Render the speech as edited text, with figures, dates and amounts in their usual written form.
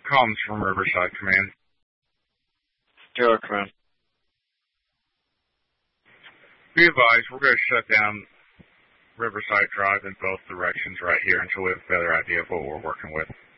Collins from Riverside Command. Taylor Command. Be advised, we're going to shut down Riverside Drive in both directions right here until we have a better idea of what we're working with.